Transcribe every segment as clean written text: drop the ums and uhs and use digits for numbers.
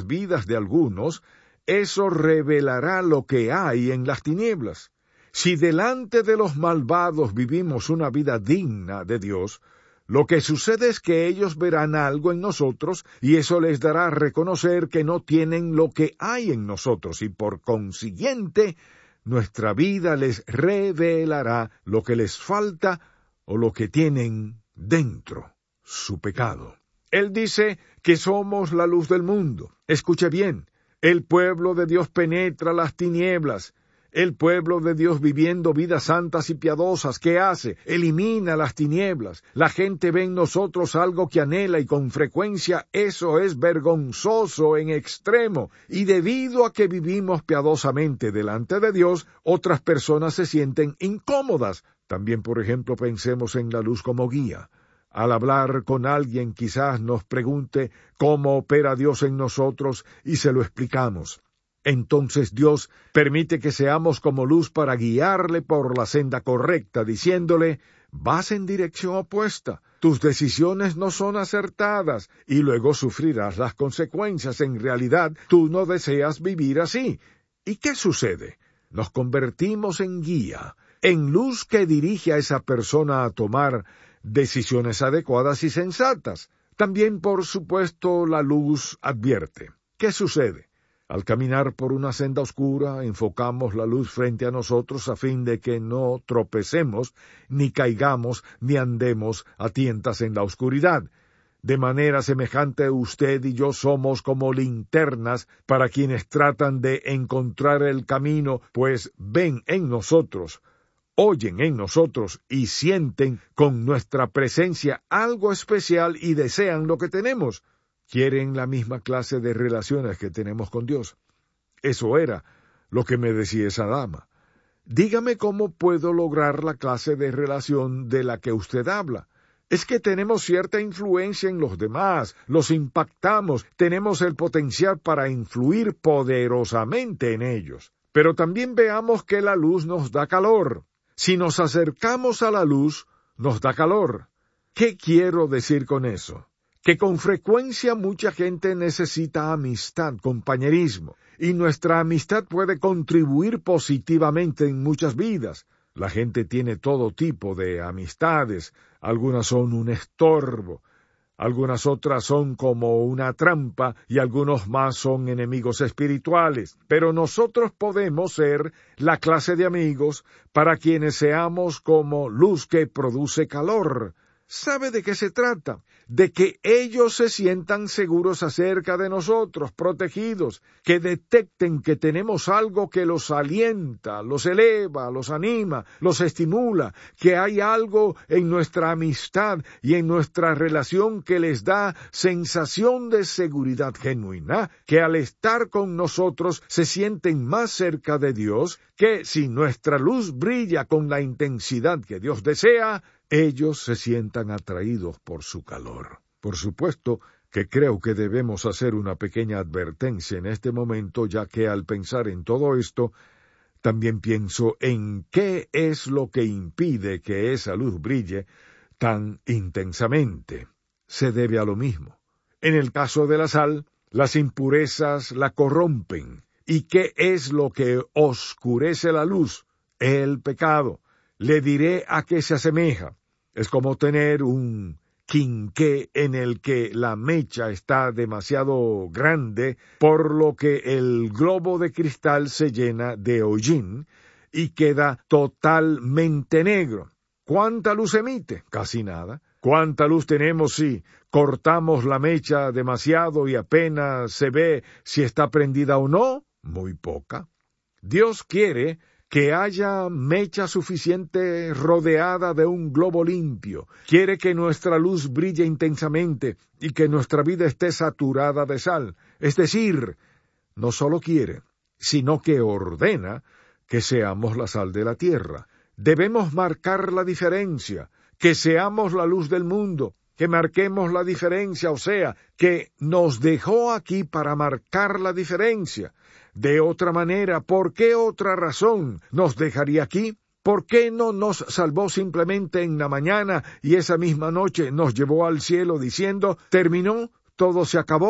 las vidas de algunos, eso revelará lo que hay en las tinieblas. Si delante de los malvados vivimos una vida digna de Dios, lo que sucede es que ellos verán algo en nosotros y eso les dará a reconocer que no tienen lo que hay en nosotros y por consiguiente nuestra vida les revelará lo que les falta o lo que tienen dentro, su pecado. Él dice que somos la luz del mundo. Escuche bien, el pueblo de Dios penetra las tinieblas. El pueblo de Dios viviendo vidas santas y piadosas, ¿qué hace? Elimina las tinieblas. La gente ve en nosotros algo que anhela y con frecuencia eso es vergonzoso en extremo. Y debido a que vivimos piadosamente delante de Dios, otras personas se sienten incómodas. También, por ejemplo, pensemos en la luz como guía. Al hablar con alguien quizás nos pregunte cómo opera Dios en nosotros y se lo explicamos. Entonces Dios permite que seamos como luz para guiarle por la senda correcta, diciéndole, vas en dirección opuesta, tus decisiones no son acertadas, y luego sufrirás las consecuencias. En realidad, tú no deseas vivir así. ¿Y qué sucede? Nos convertimos en guía, en luz que dirige a esa persona a tomar decisiones adecuadas y sensatas. También, por supuesto, la luz advierte. ¿Qué sucede? Al caminar por una senda oscura, enfocamos la luz frente a nosotros a fin de que no tropecemos, ni caigamos, ni andemos a tientas en la oscuridad. De manera semejante, usted y yo somos como linternas para quienes tratan de encontrar el camino, pues ven en nosotros, oyen en nosotros y sienten con nuestra presencia algo especial y desean lo que tenemos. Quieren la misma clase de relaciones que tenemos con Dios. Eso era lo que me decía esa dama. Dígame cómo puedo lograr la clase de relación de la que usted habla. Es que tenemos cierta influencia en los demás, los impactamos, tenemos el potencial para influir poderosamente en ellos. Pero también veamos que la luz nos da calor. Si nos acercamos a la luz, nos da calor. ¿Qué quiero decir con eso? Que con frecuencia mucha gente necesita amistad, compañerismo, y nuestra amistad puede contribuir positivamente en muchas vidas. La gente tiene todo tipo de amistades, algunas son un estorbo, algunas otras son como una trampa y algunos más son enemigos espirituales. Pero nosotros podemos ser la clase de amigos para quienes seamos como luz que produce calor. ¿Sabe de qué se trata? De que ellos se sientan seguros acerca de nosotros, protegidos, que detecten que tenemos algo que los alienta, los eleva, los anima, los estimula, que hay algo en nuestra amistad y en nuestra relación que les da sensación de seguridad genuina, que al estar con nosotros se sienten más cerca de Dios, que si nuestra luz brilla con la intensidad que Dios desea, ellos se sientan atraídos por su calor. Por supuesto que creo que debemos hacer una pequeña advertencia en este momento, ya que al pensar en todo esto, también pienso en qué es lo que impide que esa luz brille tan intensamente. Se debe a lo mismo. En el caso de la sal, las impurezas la corrompen. ¿Y qué es lo que oscurece la luz? El pecado. Le diré a qué se asemeja. Es como tener un quinqué en el que la mecha está demasiado grande, por lo que el globo de cristal se llena de hollín y queda totalmente negro. ¿Cuánta luz emite? Casi nada. ¿Cuánta luz tenemos si cortamos la mecha demasiado y apenas se ve si está prendida o no? Muy poca. Dios quiere que haya mecha suficiente rodeada de un globo limpio. Quiere que nuestra luz brille intensamente y que nuestra vida esté saturada de sal. Es decir, no solo quiere, sino que ordena que seamos la sal de la tierra. Debemos marcar la diferencia, que seamos la luz del mundo, que marquemos la diferencia, o sea, que nos dejó aquí para marcar la diferencia. De otra manera, ¿por qué otra razón nos dejaría aquí? ¿Por qué no nos salvó simplemente en la mañana y esa misma noche nos llevó al cielo diciendo, terminó, todo se acabó,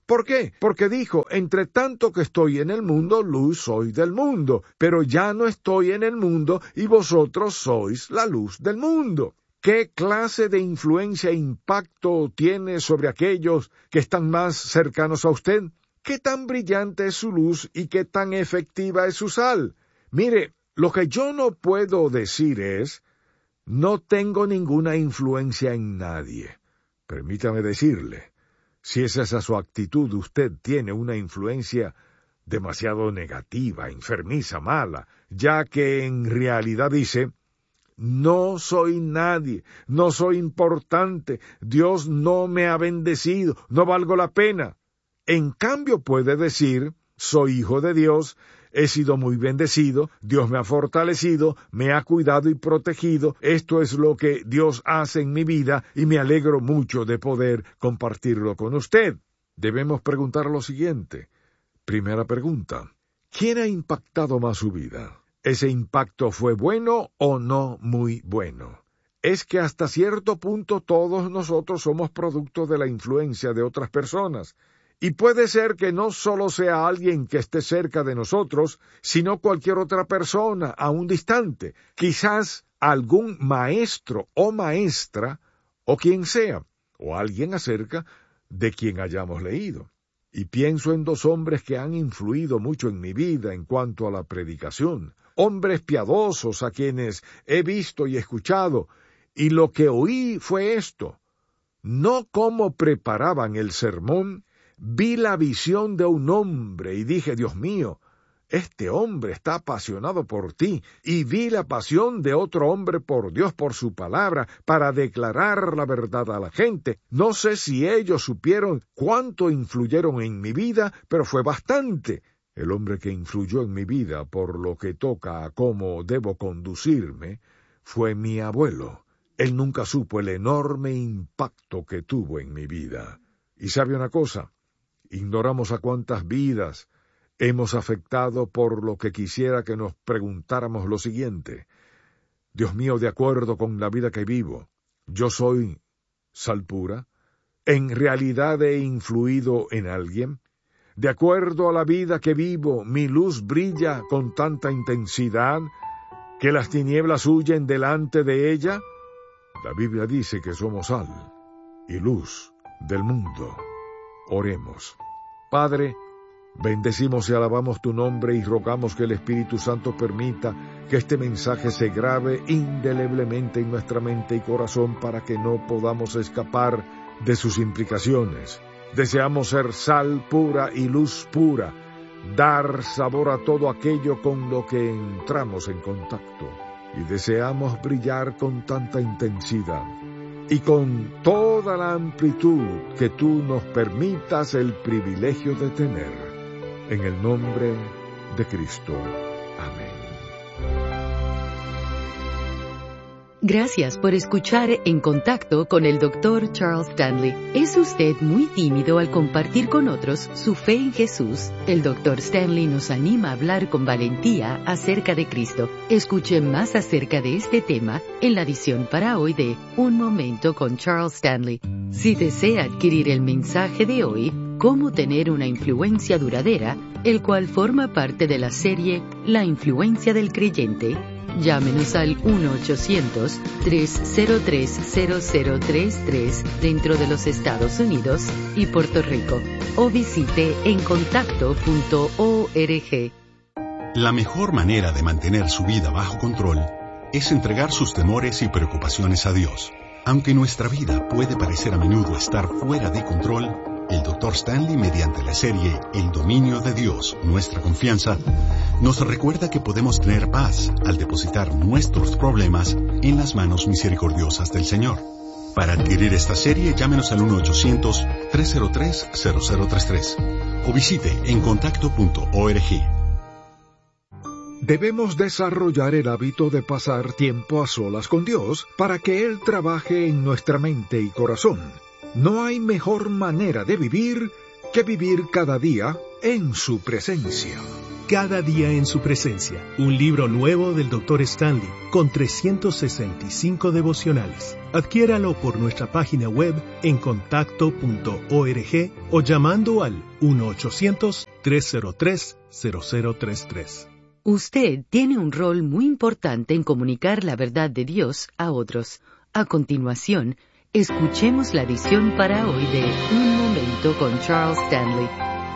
¿Por qué? Porque dijo, entre tanto que estoy en el mundo, luz soy del mundo, pero ya no estoy en el mundo y vosotros sois la luz del mundo. ¿Qué clase de influencia e impacto tiene sobre aquellos que están más cercanos a usted? ¿Qué tan brillante es su luz y qué tan efectiva es su sal? Mire, lo que yo no puedo decir es, no tengo ninguna influencia en nadie. Permítame decirle, si es esa su actitud, usted tiene una influencia demasiado negativa, enfermiza, mala, ya que en realidad dice, no soy nadie, no soy importante, Dios no me ha bendecido, no valgo la pena. En cambio puede decir, soy hijo de Dios, he sido muy bendecido, Dios me ha fortalecido, me ha cuidado y protegido, esto es lo que Dios hace en mi vida y me alegro mucho de poder compartirlo con usted. Debemos preguntar lo siguiente. Primera pregunta, ¿quién ha impactado más su vida? ¿Ese impacto fue bueno o no muy bueno? Es que hasta cierto punto todos nosotros somos producto de la influencia de otras personas. Y puede ser que no solo sea alguien que esté cerca de nosotros, sino cualquier otra persona, aún distante, quizás algún maestro o maestra, o quien sea, o alguien acerca de quien hayamos leído. Y pienso en dos hombres que han influido mucho en mi vida en cuanto a la predicación, hombres piadosos a quienes he visto y escuchado, y lo que oí fue esto, no cómo preparaban el sermón. Vi la visión de un hombre y dije, Dios mío, este hombre está apasionado por ti, y vi la pasión de otro hombre por Dios, por su palabra, para declarar la verdad a la gente. No sé si ellos supieron cuánto influyeron en mi vida, pero fue bastante. El hombre que influyó en mi vida por lo que toca a cómo debo conducirme fue mi abuelo. Él nunca supo el enorme impacto que tuvo en mi vida. ¿Y sabe una cosa? Ignoramos a cuántas vidas hemos afectado por lo que quisiera que nos preguntáramos lo siguiente. Dios mío, de acuerdo con la vida que vivo, ¿yo soy sal pura? ¿En realidad he influido en alguien? De acuerdo a la vida que vivo, ¿mi luz brilla con tanta intensidad que las tinieblas huyen delante de ella? La Biblia dice que somos sal y luz del mundo. Oremos. Padre, bendecimos y alabamos tu nombre y rogamos que el Espíritu Santo permita que este mensaje se grabe indeleblemente en nuestra mente y corazón para que no podamos escapar de sus implicaciones. Deseamos ser sal pura y luz pura, dar sabor a todo aquello con lo que entramos en contacto, y deseamos brillar con tanta intensidad y con toda la amplitud que tú nos permitas el privilegio de tener. En el nombre de Cristo. Amén. Gracias por escuchar En Contacto con el Dr. Charles Stanley. ¿Es usted muy tímido al compartir con otros su fe en Jesús? El Dr. Stanley nos anima a hablar con valentía acerca de Cristo. Escuche más acerca de este tema en la edición para hoy de Un Momento con Charles Stanley. Si desea adquirir el mensaje de hoy, Cómo tener una influencia duradera, el cual forma parte de la serie La influencia del creyente, llámenos al 1-800-303-0033 dentro de los Estados Unidos y Puerto Rico, o visite encontacto.org. La mejor manera de mantener su vida bajo control es entregar sus temores y preocupaciones a Dios. Aunque nuestra vida puede parecer a menudo estar fuera de control, el Dr. Stanley, mediante la serie El dominio de Dios, nuestra confianza, nos recuerda que podemos tener paz al depositar nuestros problemas en las manos misericordiosas del Señor. Para adquirir esta serie, llámenos al 1-800-303-0033 o visite encontacto.org. Debemos desarrollar el hábito de pasar tiempo a solas con Dios para que Él trabaje en nuestra mente y corazón. No hay mejor manera de vivir que vivir cada día en su presencia. Cada día en su presencia. Un libro nuevo del Dr. Stanley, con 365 devocionales. Adquiéralo por nuestra página web en contacto.org o llamando al 1-800-303-0033. Usted tiene un rol muy importante en comunicar la verdad de Dios a otros. A continuación, escuchemos la edición para hoy de Un Momento con Charles Stanley.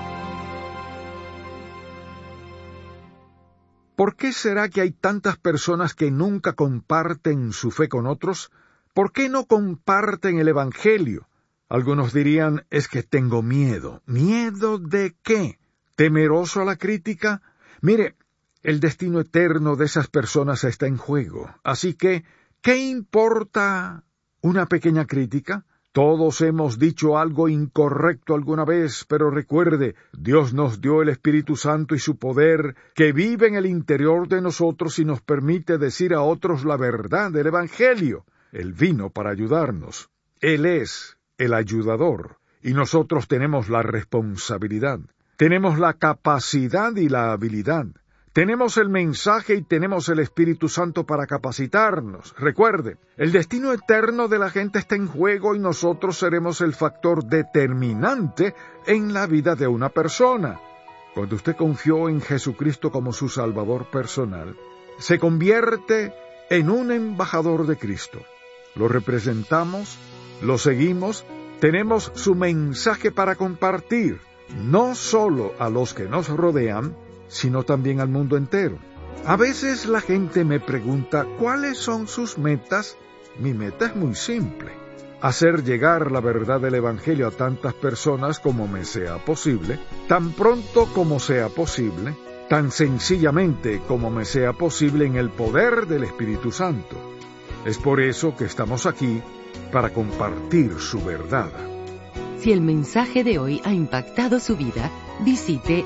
¿Por qué será que hay tantas personas que nunca comparten su fe con otros? ¿Por qué no comparten el Evangelio? Algunos dirían, es que tengo miedo. ¿Miedo de qué? ¿Temeroso a la crítica? Mire, el destino eterno de esas personas está en juego. Así que, ¿qué importa una pequeña crítica? Todos hemos dicho algo incorrecto alguna vez, pero recuerde, Dios nos dio el Espíritu Santo y su poder, que vive en el interior de nosotros y nos permite decir a otros la verdad del Evangelio. Él vino para ayudarnos. Él es el ayudador, y nosotros tenemos la responsabilidad. Tenemos la capacidad y la habilidad. Tenemos el mensaje y tenemos el Espíritu Santo para capacitarnos. Recuerde, el destino eterno de la gente está en juego y nosotros seremos el factor determinante en la vida de una persona. Cuando usted confió en Jesucristo como su Salvador personal, se convierte en un embajador de Cristo. Lo representamos, lo seguimos, tenemos su mensaje para compartir, no solo a los que nos rodean, sino también al mundo entero. A veces la gente me pregunta, ¿cuáles son sus metas? Mi meta es muy simple: hacer llegar la verdad del Evangelio a tantas personas como me sea posible, tan pronto como sea posible, tan sencillamente como me sea posible en el poder del Espíritu Santo. Es por eso que estamos aquí, para compartir su verdad. Si el mensaje de hoy ha impactado su vida, visite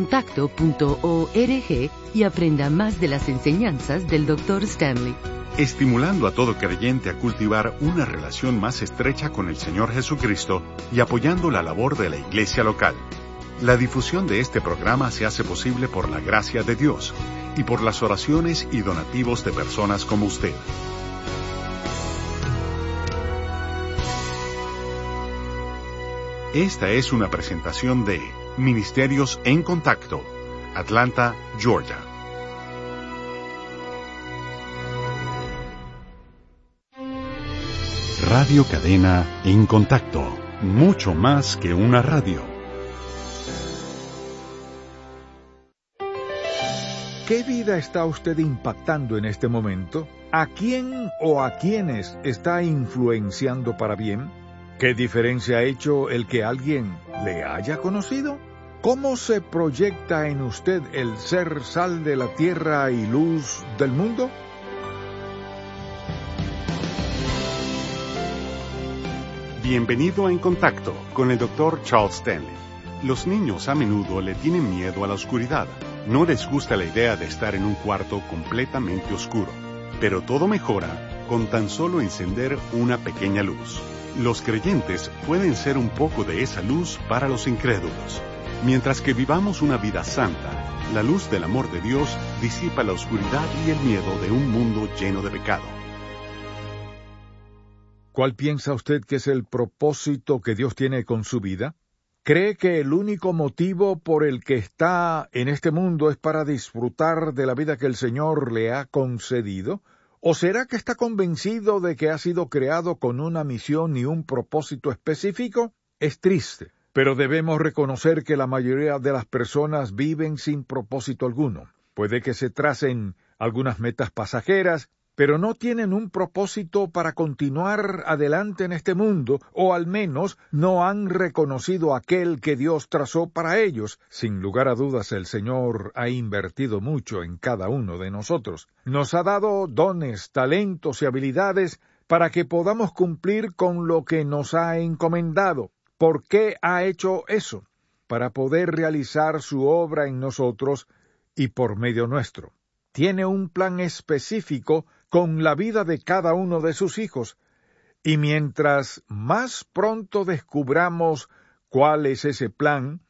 encontacto.org y aprenda más de las enseñanzas del Dr. Stanley. Estimulando a todo creyente a cultivar una relación más estrecha con el Señor Jesucristo y apoyando la labor de la iglesia local. La difusión de este programa se hace posible por la gracia de Dios y por las oraciones y donativos de personas como usted. Esta es una presentación de Ministerios en Contacto, Atlanta, Georgia. Radio Cadena en Contacto, mucho más que una radio. ¿Qué vida está usted impactando en este momento? ¿A quién o a quiénes está influenciando para bien? ¿Qué diferencia ha hecho el que alguien le haya conocido? ¿Cómo se proyecta en usted el ser sal de la tierra y luz del mundo? Bienvenido a En Contacto con el Dr. Charles Stanley. Los niños a menudo le tienen miedo a la oscuridad. No les gusta la idea de estar en un cuarto completamente oscuro. Pero todo mejora con tan solo encender una pequeña luz. Los creyentes pueden ser un poco de esa luz para los incrédulos. Mientras que vivamos una vida santa, la luz del amor de Dios disipa la oscuridad y el miedo de un mundo lleno de pecado. ¿Cuál piensa usted que es el propósito que Dios tiene con su vida? ¿Cree que el único motivo por el que está en este mundo es para disfrutar de la vida que el Señor le ha concedido? ¿O será que está convencido de que ha sido creado con una misión y un propósito específico? Es triste, pero debemos reconocer que la mayoría de las personas viven sin propósito alguno. Puede que se tracen algunas metas pasajeras, pero no tienen un propósito para continuar adelante en este mundo, o al menos no han reconocido aquel que Dios trazó para ellos. Sin lugar a dudas, el Señor ha invertido mucho en cada uno de nosotros. Nos ha dado dones, talentos y habilidades para que podamos cumplir con lo que nos ha encomendado. ¿Por qué ha hecho eso? Para poder realizar su obra en nosotros y por medio nuestro. Tiene un plan específico con la vida de cada uno de sus hijos, y mientras más pronto descubramos cuál es ese plan,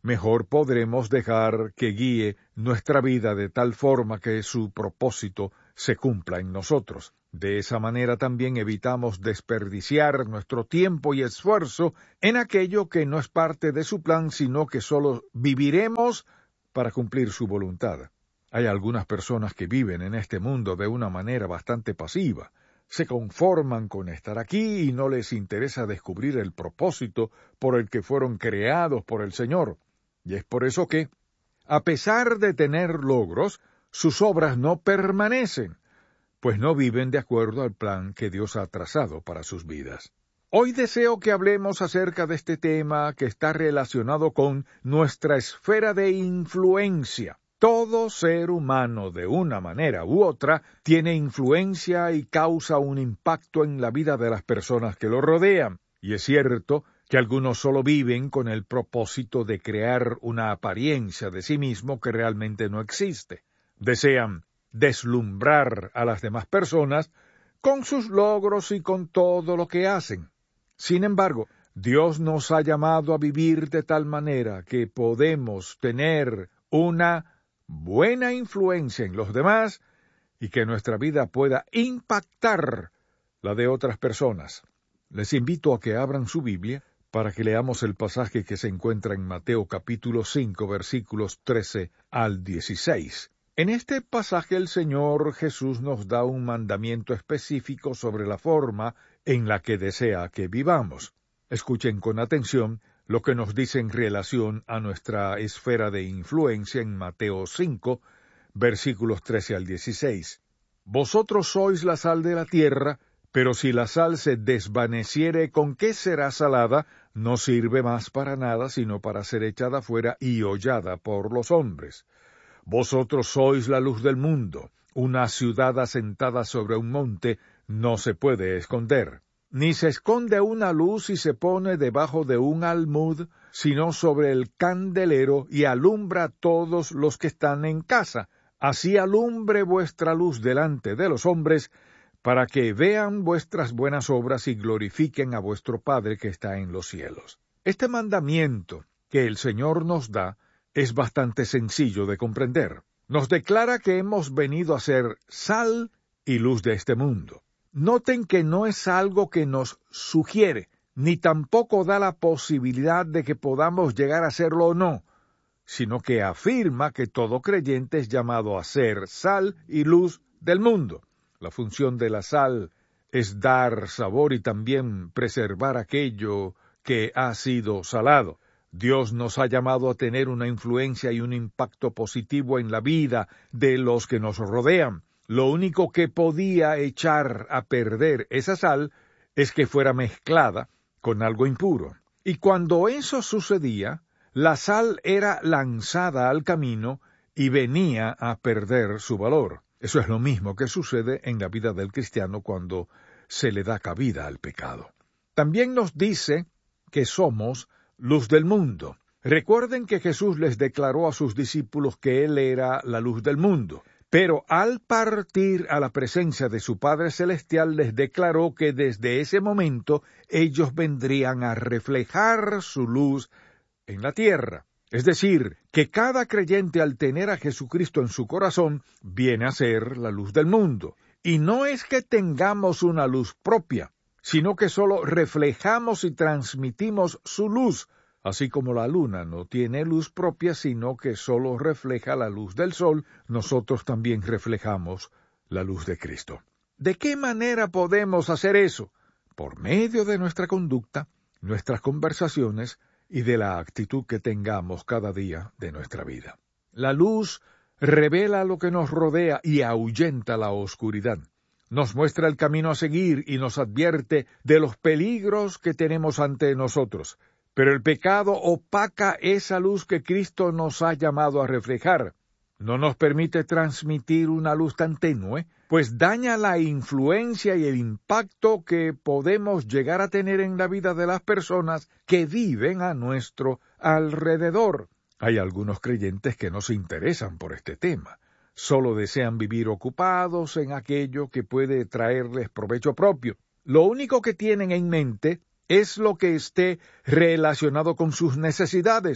mejor podremos dejar que guíe nuestra vida de tal forma que su propósito se cumpla en nosotros. De esa manera también evitamos desperdiciar nuestro tiempo y esfuerzo en aquello que no es parte de su plan, sino que solo viviremos para cumplir su voluntad. Hay algunas personas que viven en este mundo de una manera bastante pasiva. Se conforman con estar aquí y no les interesa descubrir el propósito por el que fueron creados por el Señor. Y es por eso que, a pesar de tener logros, sus obras no permanecen, pues no viven de acuerdo al plan que Dios ha trazado para sus vidas. Hoy deseo que hablemos acerca de este tema que está relacionado con nuestra esfera de influencia. Todo ser humano, de una manera u otra, tiene influencia y causa un impacto en la vida de las personas que lo rodean. Y es cierto que algunos solo viven con el propósito de crear una apariencia de sí mismo que realmente no existe. Desean deslumbrar a las demás personas con sus logros y con todo lo que hacen. Sin embargo, Dios nos ha llamado a vivir de tal manera que podemos tener una buena influencia en los demás y que nuestra vida pueda impactar la de otras personas. Les invito a que abran su Biblia para que leamos el pasaje que se encuentra en Mateo capítulo 5, versículos 13 al 16. En este pasaje el Señor Jesús nos da un mandamiento específico sobre la forma en la que desea que vivamos. Escuchen con atención lo que nos dice en relación a nuestra esfera de influencia en Mateo 5, versículos 13 al 16. Vosotros sois la sal de la tierra, pero si la sal se desvaneciere, ¿con qué será salada? No sirve más para nada, sino para ser echada fuera y hollada por los hombres. Vosotros sois la luz del mundo. Una ciudad asentada sobre un monte no se puede esconder. Ni se esconde una luz y se pone debajo de un almud, sino sobre el candelero y alumbra a todos los que están en casa. Así alumbre vuestra luz delante de los hombres, para que vean vuestras buenas obras y glorifiquen a vuestro Padre que está en los cielos. Este mandamiento que el Señor nos da es bastante sencillo de comprender. Nos declara que hemos venido a ser sal y luz de este mundo. Noten que no es algo que nos sugiere, ni tampoco da la posibilidad de que podamos llegar a serlo o no, sino que afirma que todo creyente es llamado a ser sal y luz del mundo. La función de la sal es dar sabor y también preservar aquello que ha sido salado. Dios nos ha llamado a tener una influencia y un impacto positivo en la vida de los que nos rodean. Lo único que podía echar a perder esa sal es que fuera mezclada con algo impuro. Y cuando eso sucedía, la sal era lanzada al camino y venía a perder su valor. Eso es lo mismo que sucede en la vida del cristiano cuando se le da cabida al pecado. También nos dice que somos luz del mundo. Recuerden que Jesús les declaró a sus discípulos que Él era la luz del mundo, pero al partir a la presencia de su Padre Celestial les declaró que desde ese momento ellos vendrían a reflejar su luz en la tierra. Es decir, que cada creyente al tener a Jesucristo en su corazón viene a ser la luz del mundo. Y no es que tengamos una luz propia, sino que solo reflejamos y transmitimos su luz, así como la luna no tiene luz propia, sino que solo refleja la luz del sol, nosotros también reflejamos la luz de Cristo. ¿De qué manera podemos hacer eso? Por medio de nuestra conducta, nuestras conversaciones y de la actitud que tengamos cada día de nuestra vida. La luz revela lo que nos rodea y ahuyenta la oscuridad. Nos muestra el camino a seguir y nos advierte de los peligros que tenemos ante nosotros. Pero el pecado opaca esa luz que Cristo nos ha llamado a reflejar. No nos permite transmitir una luz tan tenue, pues daña la influencia y el impacto que podemos llegar a tener en la vida de las personas que viven a nuestro alrededor. Hay algunos creyentes que no se interesan por este tema. Solo desean vivir ocupados en aquello que puede traerles provecho propio. Lo único que tienen en mente es lo que esté relacionado con sus necesidades.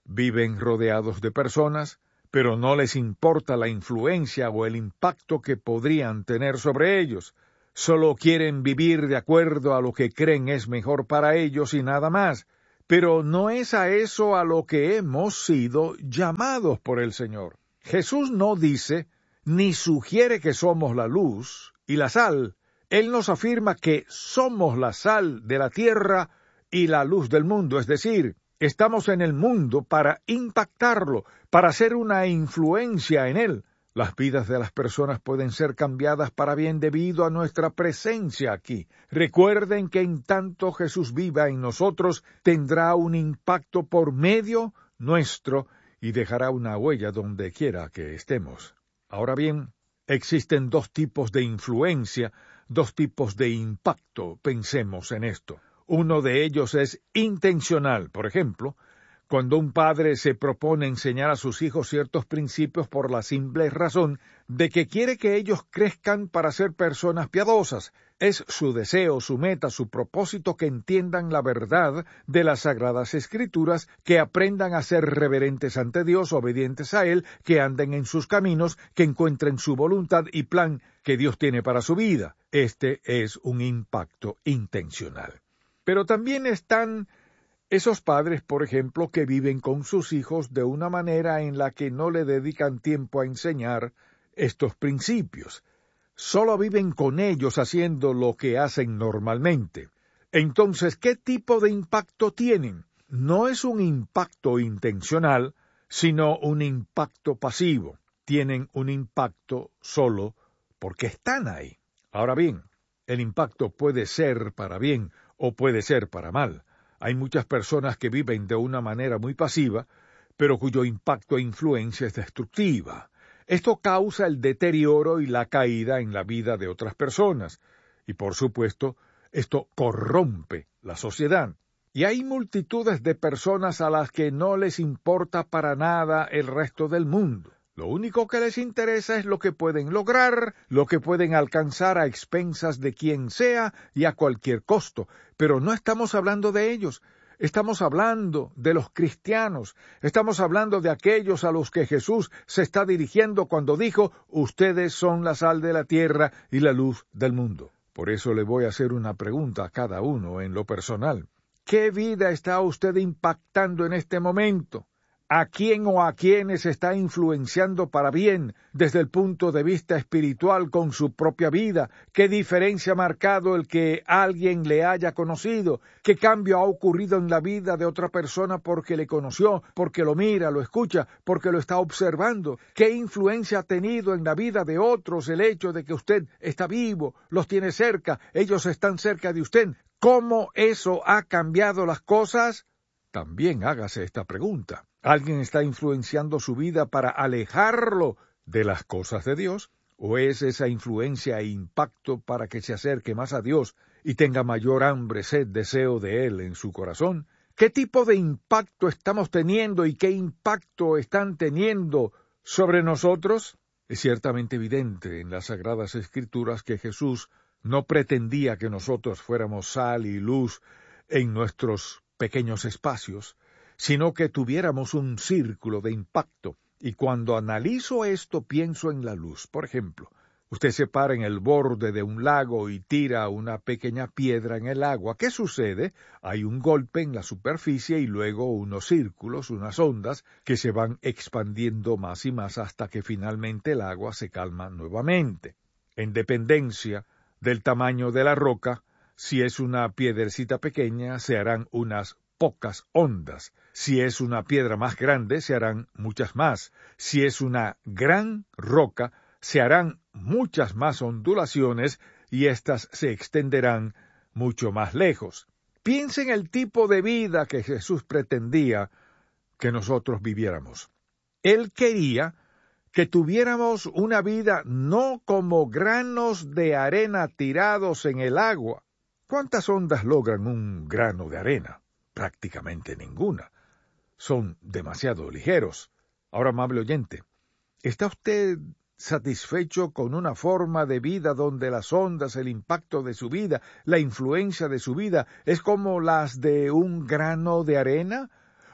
Viven rodeados de personas, pero no les importa la influencia o el impacto que podrían tener sobre ellos. Solo quieren vivir de acuerdo a lo que creen es mejor para ellos y nada más. Pero no es a eso a lo que hemos sido llamados por el Señor. Jesús no dice, ni sugiere que somos la luz y la sal. Él nos afirma que somos la sal de la tierra y la luz del mundo, es decir, estamos en el mundo para impactarlo, para ser una influencia en él. Las vidas de las personas pueden ser cambiadas para bien debido a nuestra presencia aquí. Recuerden que en tanto Jesús viva en nosotros, tendrá un impacto por medio nuestro y dejará una huella donde quiera que estemos. Ahora bien, existen dos tipos de influencia, dos tipos de impacto. Pensemos en esto. Uno de ellos es intencional. Por ejemplo, cuando un padre se propone enseñar a sus hijos ciertos principios por la simple razón de que quiere que ellos crezcan para ser personas piadosas. Es su deseo, su meta, su propósito que entiendan la verdad de las Sagradas Escrituras, que aprendan a ser reverentes ante Dios, obedientes a Él, que anden en sus caminos, que encuentren su voluntad y plan que Dios tiene para su vida. Este es un impacto intencional. Pero también están esos padres, por ejemplo, que viven con sus hijos de una manera en la que no le dedican tiempo a enseñar estos principios. Solo viven con ellos haciendo lo que hacen normalmente. Entonces, ¿qué tipo de impacto tienen? No es un impacto intencional, sino un impacto pasivo. Tienen un impacto solo porque están ahí. Ahora bien, el impacto puede ser para bien o puede ser para mal. Hay muchas personas que viven de una manera muy pasiva, pero cuyo impacto e influencia es destructiva. Esto causa el deterioro y la caída en la vida de otras personas. Y por supuesto, esto corrompe la sociedad. Y hay multitudes de personas a las que no les importa para nada el resto del mundo. Lo único que les interesa es lo que pueden lograr, lo que pueden alcanzar a expensas de quien sea y a cualquier costo. Pero no estamos hablando de ellos. Estamos hablando de los cristianos. Estamos hablando de aquellos a los que Jesús se está dirigiendo cuando dijo, ustedes son la sal de la tierra y la luz del mundo. Por eso le voy a hacer una pregunta a cada uno en lo personal. ¿Qué vida está usted impactando en este momento? ¿A quién o a quiénes está influenciando para bien desde el punto de vista espiritual con su propia vida? ¿Qué diferencia ha marcado el que alguien le haya conocido? ¿Qué cambio ha ocurrido en la vida de otra persona porque le conoció, porque lo mira, lo escucha, porque lo está observando? ¿Qué influencia ha tenido en la vida de otros el hecho de que usted está vivo, los tiene cerca, ellos están cerca de usted? ¿Cómo eso ha cambiado las cosas? También hágase esta pregunta. ¿Alguien está influenciando su vida para alejarlo de las cosas de Dios? ¿O es esa influencia e impacto para que se acerque más a Dios y tenga mayor hambre, sed, deseo de Él en su corazón? ¿Qué tipo de impacto estamos teniendo y qué impacto están teniendo sobre nosotros? Es ciertamente evidente en las Sagradas Escrituras que Jesús no pretendía que nosotros fuéramos sal y luz en nuestros pequeños espacios, sino que tuviéramos un círculo de impacto. Y cuando analizo esto, pienso en la luz. Por ejemplo, usted se para en el borde de un lago y tira una pequeña piedra en el agua. ¿Qué sucede? Hay un golpe en la superficie y luego unos círculos, unas ondas, que se van expandiendo más y más hasta que finalmente el agua se calma nuevamente. En dependencia del tamaño de la roca, si es una piedrecita pequeña, se harán unas pocas ondas. Si es una piedra más grande, se harán muchas más. Si es una gran roca, se harán muchas más ondulaciones y éstas se extenderán mucho más lejos. Piensa en el tipo de vida que Jesús pretendía que nosotros viviéramos. Él quería que tuviéramos una vida no como granos de arena tirados en el agua. ¿Cuántas ondas logran un grano de arena? Prácticamente ninguna. Son demasiado ligeros. Ahora, amable oyente, ¿está usted satisfecho con una forma de vida donde las ondas, el impacto de su vida, la influencia de su vida es como las de un grano de arena?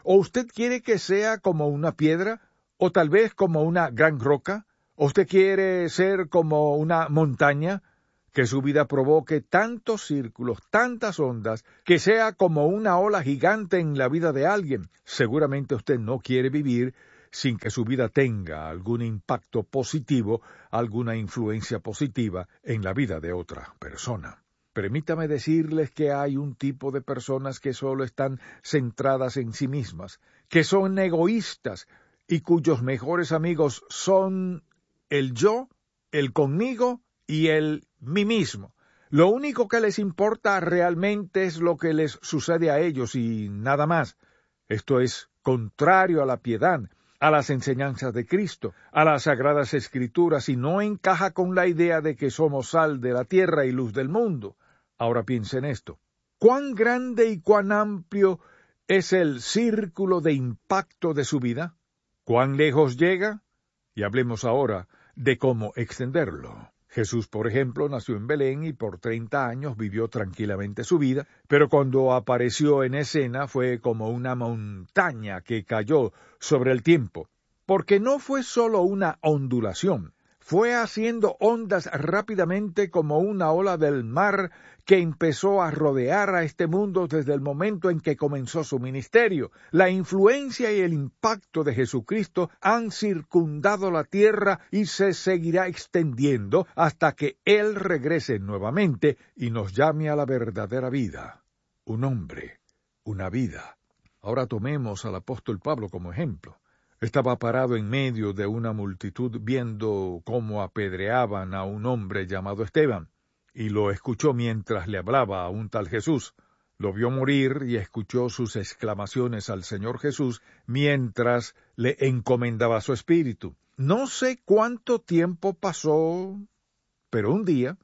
¿O usted quiere que sea como una piedra? ¿O tal vez como una gran roca? ¿O usted quiere ser como una montaña? Que su vida provoque tantos círculos, tantas ondas, que sea como una ola gigante en la vida de alguien. Seguramente usted no quiere vivir sin que su vida tenga algún impacto positivo, alguna influencia positiva en la vida de otra persona. Permítame decirles que hay un tipo de personas que solo están centradas en sí mismas, que son egoístas y cuyos mejores amigos son el yo, el conmigo y el mí mismo. Lo único que les importa realmente es lo que les sucede a ellos y nada más. Esto es contrario a la piedad, a las enseñanzas de Cristo, a las Sagradas Escrituras, y no encaja con la idea de que somos sal de la tierra y luz del mundo. Ahora piense en esto. ¿Cuán grande y cuán amplio es el círculo de impacto de su vida? ¿Cuán lejos llega? Y hablemos ahora de cómo extenderlo. Jesús, por ejemplo, nació en Belén y por 30 años vivió tranquilamente su vida, pero cuando apareció en escena fue como una montaña que cayó sobre el tiempo, porque no fue solo una ondulación, fue haciendo ondas rápidamente como una ola del mar que empezó a rodear a este mundo desde el momento en que comenzó su ministerio. La influencia y el impacto de Jesucristo han circundado la tierra y se seguirá extendiendo hasta que Él regrese nuevamente y nos llame a la verdadera vida. Un hombre, una vida. Ahora tomemos al apóstol Pablo como ejemplo. Estaba parado en medio de una multitud viendo cómo apedreaban a un hombre llamado Esteban, y lo escuchó mientras le hablaba a un tal Jesús. Lo vio morir y escuchó sus exclamaciones al Señor Jesús mientras le encomendaba su espíritu. No sé cuánto tiempo pasó, pero un día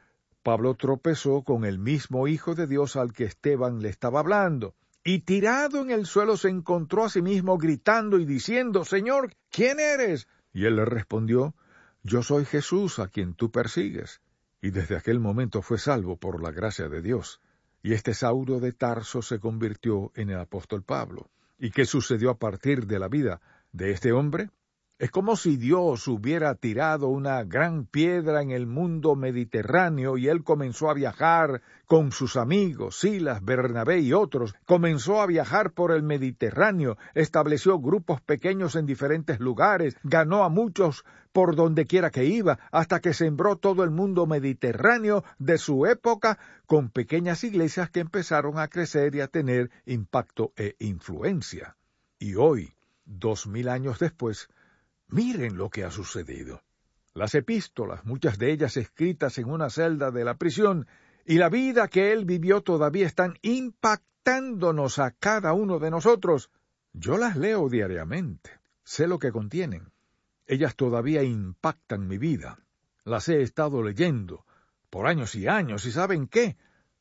Pablo tropezó con el mismo Hijo de Dios al que Esteban le estaba hablando, y tirado en el suelo se encontró a sí mismo gritando y diciendo: «Señor, ¿quién eres?». Y él le respondió: «Yo soy Jesús a quien tú persigues». Y desde aquel momento fue salvo por la gracia de Dios. Y este Saulo de Tarso se convirtió en el apóstol Pablo. ¿Y qué sucedió a partir de la vida de este hombre? Es como si Dios hubiera tirado una gran piedra en el mundo mediterráneo y él comenzó a viajar con sus amigos, Silas, Bernabé y otros. Comenzó a viajar por el Mediterráneo, estableció grupos pequeños en diferentes lugares, ganó a muchos por donde quiera que iba, hasta que sembró todo el mundo mediterráneo de su época con pequeñas iglesias que empezaron a crecer y a tener impacto e influencia. Y hoy, 2000 años después, miren lo que ha sucedido. Las epístolas, muchas de ellas escritas en una celda de la prisión, y la vida que él vivió todavía están impactándonos a cada uno de nosotros. Yo las leo diariamente, sé lo que contienen. Ellas todavía impactan mi vida. Las he estado leyendo por años, y ¿saben qué?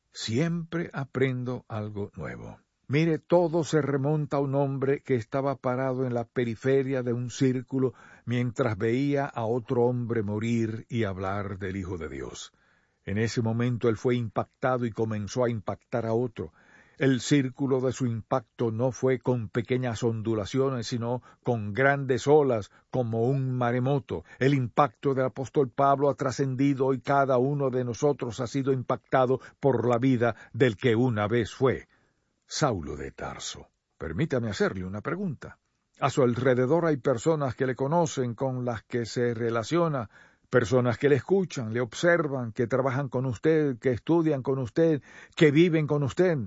Siempre aprendo algo nuevo. Mire, todo se remonta a un hombre que estaba parado en la periferia de un círculo mientras veía a otro hombre morir y hablar del Hijo de Dios. En ese momento él fue impactado y comenzó a impactar a otro. El círculo de su impacto no fue con pequeñas ondulaciones, sino con grandes olas, como un maremoto. El impacto del apóstol Pablo ha trascendido y cada uno de nosotros ha sido impactado por la vida del que una vez fue Saulo de Tarso. Permítame hacerle una pregunta. A su alrededor hay personas que le conocen, con las que se relaciona, personas que le escuchan, le observan, que trabajan con usted, que estudian con usted, que viven con usted.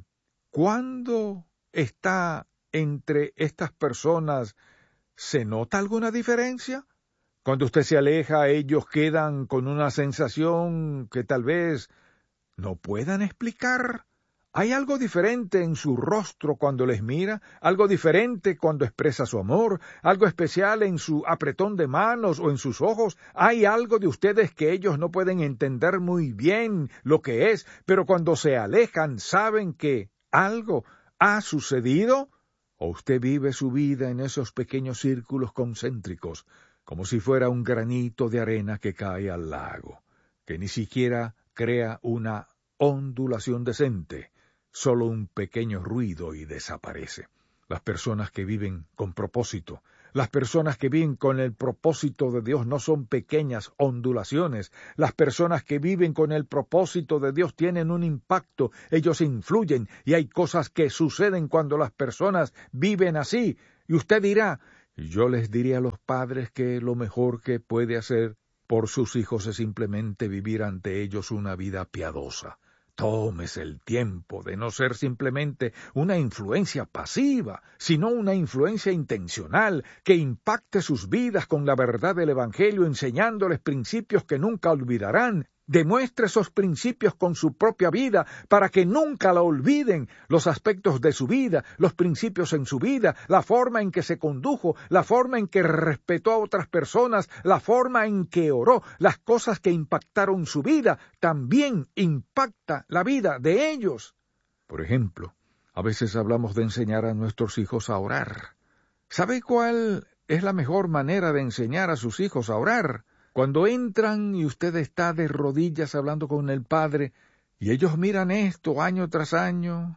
¿Cuándo está entre estas personas? ¿Se nota alguna diferencia? Cuando usted se aleja, ellos quedan con una sensación que tal vez no puedan explicar. ¿Hay algo diferente en su rostro cuando les mira? ¿Algo diferente cuando expresa su amor? ¿Algo especial en su apretón de manos o en sus ojos? ¿Hay algo de ustedes que ellos no pueden entender muy bien lo que es, pero cuando se alejan saben que algo ha sucedido? ¿O usted vive su vida en esos pequeños círculos concéntricos, como si fuera un granito de arena que cae al lago, que ni siquiera crea una ondulación decente? Solo un pequeño ruido y desaparece? Las personas que viven con propósito, las personas que viven con el propósito de Dios no son pequeñas ondulaciones. Las personas que viven con el propósito de Dios tienen un impacto, ellos influyen y hay cosas que suceden cuando las personas viven así. Y usted dirá, yo les diría a los padres que lo mejor que puede hacer por sus hijos es simplemente vivir ante ellos una vida piadosa. Tómese el tiempo de no ser simplemente una influencia pasiva, sino una influencia intencional que impacte sus vidas con la verdad del Evangelio, enseñándoles principios que nunca olvidarán. Demuestre esos principios con su propia vida para que nunca la olviden, los aspectos de su vida, los principios en su vida, la forma en que se condujo, la forma en que respetó a otras personas, la forma en que oró, las cosas que impactaron su vida, también impacta la vida de ellos. Por ejemplo, a veces hablamos de enseñar a nuestros hijos a orar. ¿Sabe cuál es la mejor manera de enseñar a sus hijos a orar? Cuando entran y usted está de rodillas hablando con el Padre, y ellos miran esto año tras año,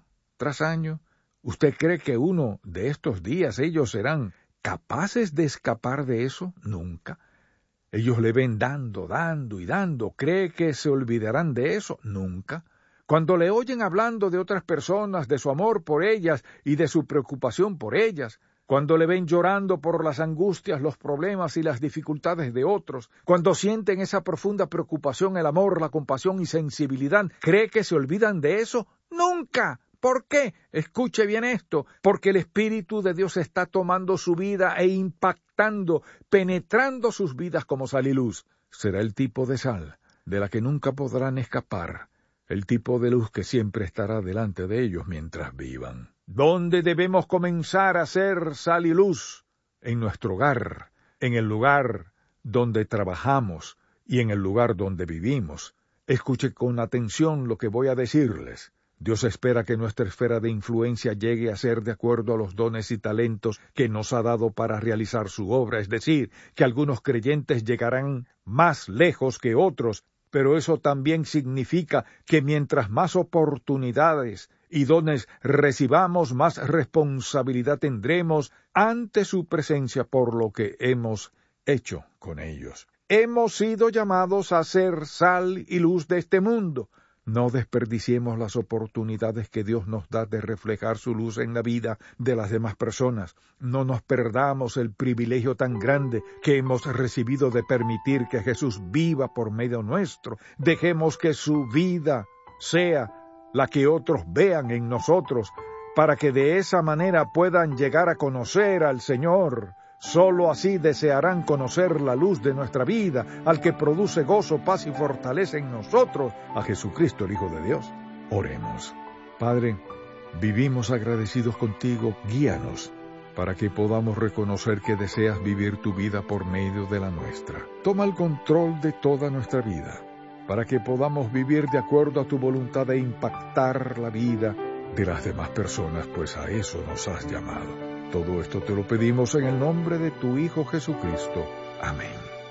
¿usted cree que uno de estos días ellos serán capaces de escapar de eso? Nunca. Ellos le ven dando y dando. ¿Cree que se olvidarán de eso? Nunca. Cuando le oyen hablando de otras personas, de su amor por ellas y de su preocupación por ellas, cuando le ven llorando por las angustias, los problemas y las dificultades de otros, cuando sienten esa profunda preocupación, el amor, la compasión y sensibilidad, ¿cree que se olvidan de eso? ¡Nunca! ¿Por qué? Escuche bien esto, porque el Espíritu de Dios está tomando su vida e impactando, penetrando sus vidas como sal y luz. Será el tipo de sal de la que nunca podrán escapar, el tipo de luz que siempre estará delante de ellos mientras vivan. ¿Dónde debemos comenzar a ser sal y luz? En nuestro hogar, en el lugar donde trabajamos y en el lugar donde vivimos. Escuche con atención lo que voy a decirles. Dios espera que nuestra esfera de influencia llegue a ser de acuerdo a los dones y talentos que nos ha dado para realizar su obra, es decir, que algunos creyentes llegarán más lejos que otros, pero eso también significa que mientras más oportunidades y dones recibamos, más responsabilidad tendremos ante su presencia por lo que hemos hecho con ellos. Hemos sido llamados a ser sal y luz de este mundo. No desperdiciemos las oportunidades que Dios nos da de reflejar su luz en la vida de las demás personas. No nos perdamos el privilegio tan grande que hemos recibido de permitir que Jesús viva por medio nuestro. Dejemos que su vida sea la que otros vean en nosotros, para que de esa manera puedan llegar a conocer al Señor. Solo así desearán conocer la luz de nuestra vida, al que produce gozo, paz y fortaleza en nosotros, a Jesucristo el Hijo de Dios. Oremos. Padre, vivimos agradecidos contigo, guíanos, para que podamos reconocer que deseas vivir tu vida por medio de la nuestra. Toma el control de toda nuestra vida, para que podamos vivir de acuerdo a tu voluntad e impactar la vida de las demás personas, pues a eso nos has llamado. Todo esto te lo pedimos en el nombre de tu Hijo Jesucristo. Amén.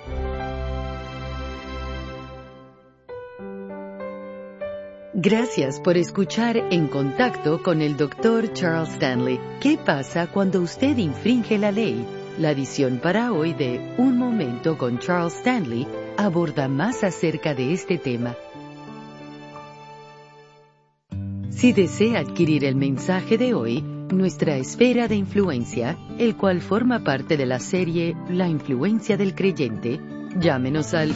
Gracias por escuchar En Contacto con el Dr. Charles Stanley. ¿Qué pasa cuando usted infringe la ley? La edición para hoy de Un Momento con Charles Stanley aborda más acerca de este tema. Si desea adquirir el mensaje de hoy, Nuestra esfera de influencia, el cual forma parte de la serie La influencia del creyente, llámenos al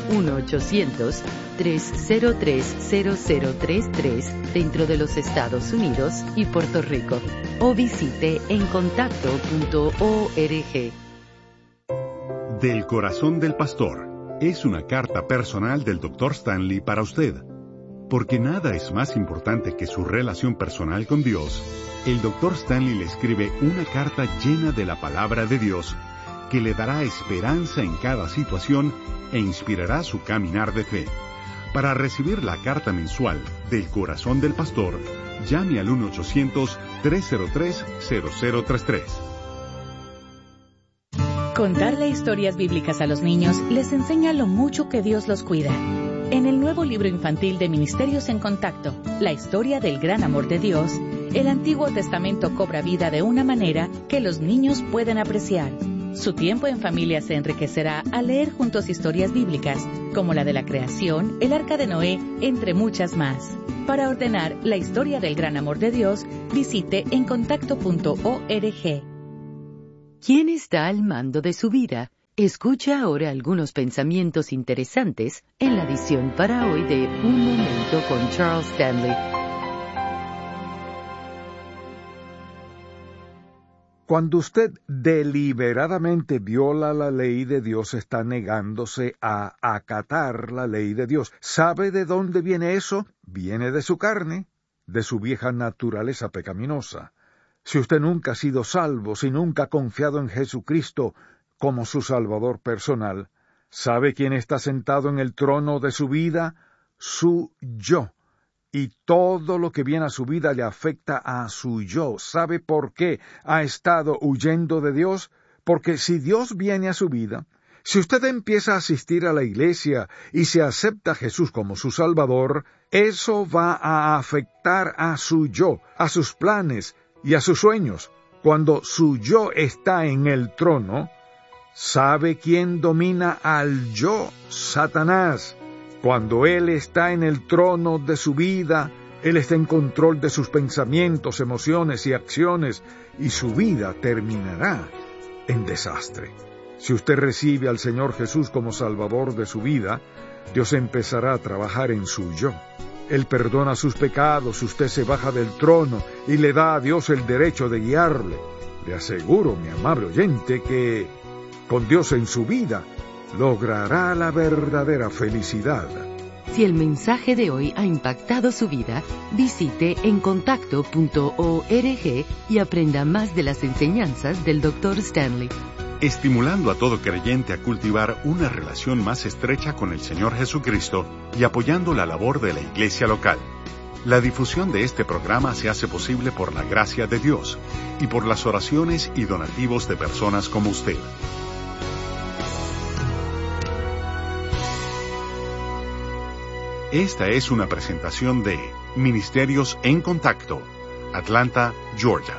1-800-303-0033 dentro de los Estados Unidos y Puerto Rico, o visite encontacto.org. Del corazón del pastor es una carta personal del Dr. Stanley para usted. Porque nada es más importante que su relación personal con Dios, el Dr. Stanley le escribe una carta llena de la palabra de Dios que le dará esperanza en cada situación e inspirará su caminar de fe. Para recibir la carta mensual del corazón del pastor, llame al 1-800-303-0033. Contarle historias bíblicas a los niños les enseña lo mucho que Dios los cuida. En el nuevo libro infantil de Ministerios en Contacto, La historia del gran amor de Dios, el Antiguo Testamento cobra vida de una manera que los niños pueden apreciar. Su tiempo en familia se enriquecerá al leer juntos historias bíblicas, como la de la creación, el arca de Noé, entre muchas más. Para ordenar la historia del gran amor de Dios, visite encontacto.org. ¿Quién está al mando de su vida? Escucha ahora algunos pensamientos interesantes en la edición para hoy de Un Momento con Charles Stanley. Cuando usted deliberadamente viola la ley de Dios, está negándose a acatar la ley de Dios. ¿Sabe de dónde viene eso? Viene de su carne, de su vieja naturaleza pecaminosa. Si usted nunca ha sido salvo, si nunca ha confiado en Jesucristo como su Salvador personal, ¿sabe quién está sentado en el trono de su vida? Su yo. Y todo lo que viene a su vida le afecta a su yo. ¿Sabe por qué ha estado huyendo de Dios? Porque si Dios viene a su vida, si usted empieza a asistir a la iglesia y se acepta a Jesús como su Salvador, eso va a afectar a su yo, a sus planes y a sus sueños. Cuando su yo está en el trono, ¿sabe quién domina al yo? Satanás. Cuando Él está en el trono de su vida, Él está en control de sus pensamientos, emociones y acciones, y su vida terminará en desastre. Si usted recibe al Señor Jesús como Salvador de su vida, Dios empezará a trabajar en su yo. Él perdona sus pecados, usted se baja del trono y le da a Dios el derecho de guiarle. Le aseguro, mi amable oyente, que con Dios en su vida, logrará la verdadera felicidad. Si el mensaje de hoy ha impactado su vida, visite encontacto.org y aprenda más de las enseñanzas del Dr. Stanley. Estimulando a todo creyente a cultivar una relación más estrecha con el Señor Jesucristo y apoyando la labor de la iglesia local. La difusión de este programa se hace posible por la gracia de Dios y por las oraciones y donativos de personas como usted. Esta es una presentación de Ministerios en Contacto, Atlanta, Georgia.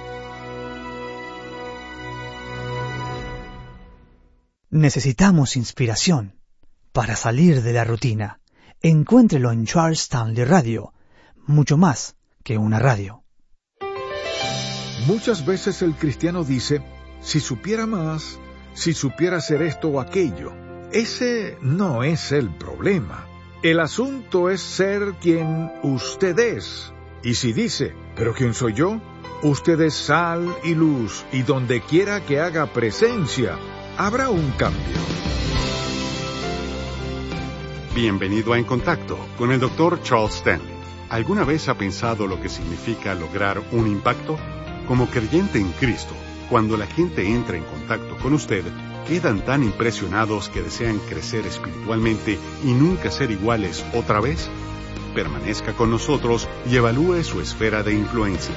Necesitamos inspiración para salir de la rutina. Encuéntrelo en Charles Stanley Radio, mucho más que una radio. Muchas veces el cristiano dice, si supiera más, si supiera hacer esto o aquello. Ese no es el problema. El asunto es ser quien usted es. Y si dice, ¿pero quién soy yo? Usted es sal y luz, y donde quiera que haga presencia, habrá un cambio. Bienvenido a En Contacto con el Dr. Charles Stanley. ¿Alguna vez ha pensado lo que significa lograr un impacto? Como creyente en Cristo, cuando la gente entra en contacto con usted, quedan tan impresionados que desean crecer espiritualmente y nunca ser iguales otra vez. Permanezca con nosotros y evalúe su esfera de influencia.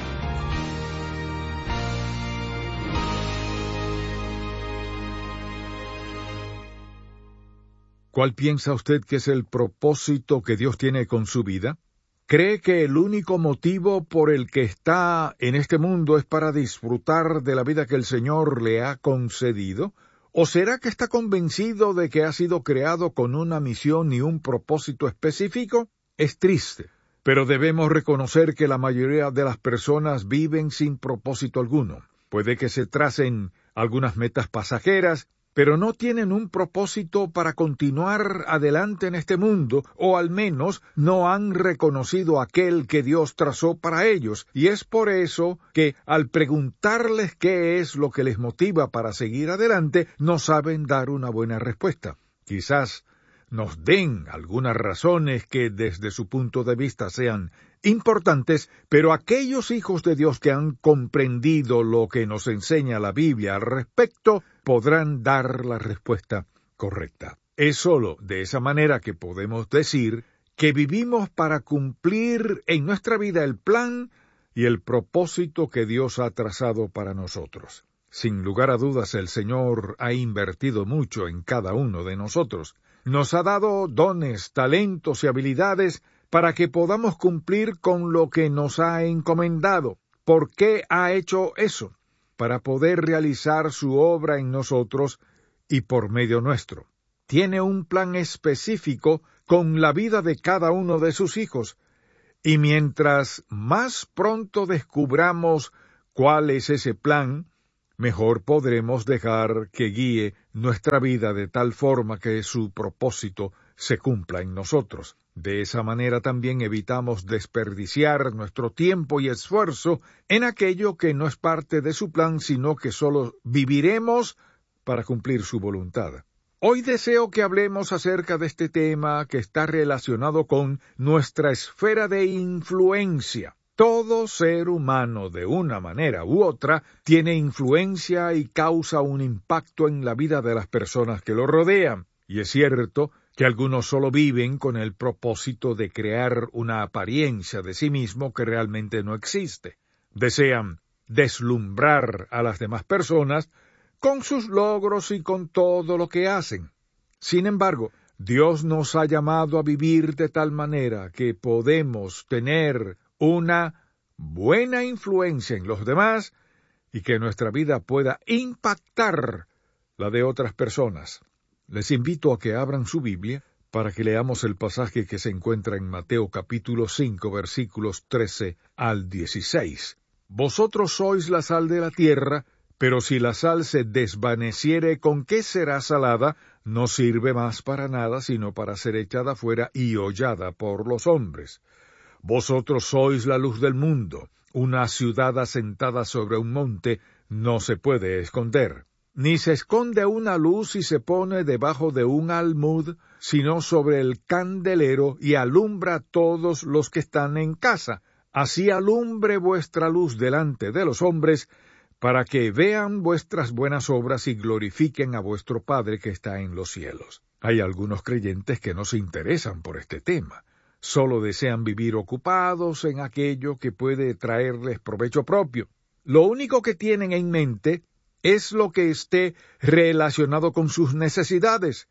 ¿Cuál piensa usted que es el propósito que Dios tiene con su vida? ¿Cree que el único motivo por el que está en este mundo es para disfrutar de la vida que el Señor le ha concedido? ¿O será que está convencido de que ha sido creado con una misión y un propósito específico? Es triste, pero debemos reconocer que la mayoría de las personas viven sin propósito alguno. Puede que se tracen algunas metas pasajeras, pero no tienen un propósito para continuar adelante en este mundo, o al menos no han reconocido aquel que Dios trazó para ellos, y es por eso que al preguntarles qué es lo que les motiva para seguir adelante, no saben dar una buena respuesta. Quizás nos den algunas razones que desde su punto de vista sean importantes, pero aquellos hijos de Dios que han comprendido lo que nos enseña la Biblia al respecto, podrán dar la respuesta correcta. Es solo de esa manera que podemos decir que vivimos para cumplir en nuestra vida el plan y el propósito que Dios ha trazado para nosotros. Sin lugar a dudas, el Señor ha invertido mucho en cada uno de nosotros. Nos ha dado dones, talentos y habilidades para que podamos cumplir con lo que nos ha encomendado. ¿Por qué ha hecho eso? Para poder realizar su obra en nosotros y por medio nuestro. Tiene un plan específico con la vida de cada uno de sus hijos, y mientras más pronto descubramos cuál es ese plan, mejor podremos dejar que guíe nuestra vida de tal forma que su propósito se cumpla en nosotros. De esa manera también evitamos desperdiciar nuestro tiempo y esfuerzo en aquello que no es parte de su plan, sino que solo viviremos para cumplir su voluntad. Hoy deseo que hablemos acerca de este tema que está relacionado con nuestra esfera de influencia. Todo ser humano, de una manera u otra, tiene influencia y causa un impacto en la vida de las personas que lo rodean. Y es cierto que algunos solo viven con el propósito de crear una apariencia de sí mismo que realmente no existe. Desean deslumbrar a las demás personas con sus logros y con todo lo que hacen. Sin embargo, Dios nos ha llamado a vivir de tal manera que podemos tener una buena influencia en los demás y que nuestra vida pueda impactar la de otras personas. Les invito a que abran su Biblia para que leamos el pasaje que se encuentra en Mateo capítulo 5, versículos 13 al 16. Vosotros sois la sal de la tierra, pero si la sal se desvaneciere, ¿con qué será salada? No sirve más para nada, sino para ser echada fuera y hollada por los hombres. Vosotros sois la luz del mundo. Una ciudad asentada sobre un monte no se puede esconder. Ni se esconde una luz y se pone debajo de un almud, sino sobre el candelero y alumbra a todos los que están en casa. Así alumbre vuestra luz delante de los hombres, para que vean vuestras buenas obras y glorifiquen a vuestro Padre que está en los cielos. Hay algunos creyentes que no se interesan por este tema. Solo desean vivir ocupados en aquello que puede traerles provecho propio. Lo único que tienen en mente es lo que esté relacionado con sus necesidades.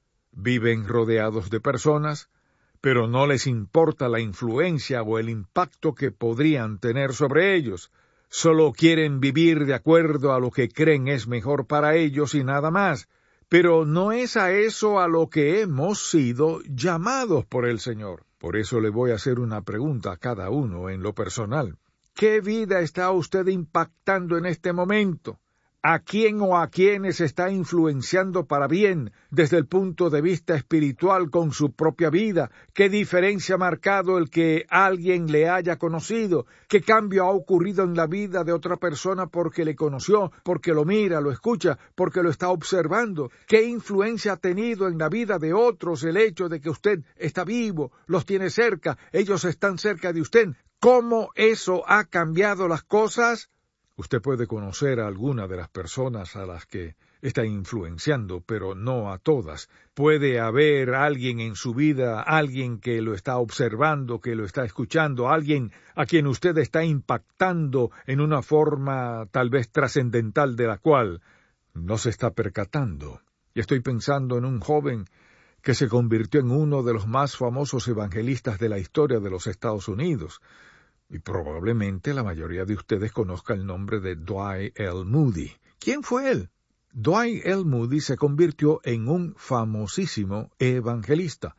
Viven rodeados de personas, pero no les importa la influencia o el impacto que podrían tener sobre ellos. Solo quieren vivir de acuerdo a lo que creen es mejor para ellos y nada más. Pero no es a eso a lo que hemos sido llamados por el Señor. Por eso le voy a hacer una pregunta a cada uno en lo personal. ¿Qué vida está usted impactando en este momento? ¿A quién o a quiénes está influenciando para bien desde el punto de vista espiritual con su propia vida? ¿Qué diferencia ha marcado el que alguien le haya conocido? ¿Qué cambio ha ocurrido en la vida de otra persona porque le conoció, porque lo mira, lo escucha, porque lo está observando? ¿Qué influencia ha tenido en la vida de otros el hecho de que usted está vivo, los tiene cerca, ellos están cerca de usted? ¿Cómo eso ha cambiado las cosas? Usted puede conocer a alguna de las personas a las que está influenciando, pero no a todas. Puede haber alguien en su vida, alguien que lo está observando, que lo está escuchando, alguien a quien usted está impactando en una forma tal vez trascendental de la cual no se está percatando. Y estoy pensando en un joven que se convirtió en uno de los más famosos evangelistas de la historia de los Estados Unidos. Y probablemente la mayoría de ustedes conozca el nombre de Dwight L. Moody. ¿Quién fue él? Dwight L. Moody se convirtió en un famosísimo evangelista.